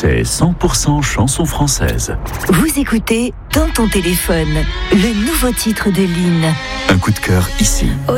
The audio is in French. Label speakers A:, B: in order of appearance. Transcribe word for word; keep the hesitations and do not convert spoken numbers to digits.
A: C'est cent pour cent chanson française.
B: Vous écoutez Dans ton téléphone, le nouveau titre de Lynn.
A: Un coup de cœur ici.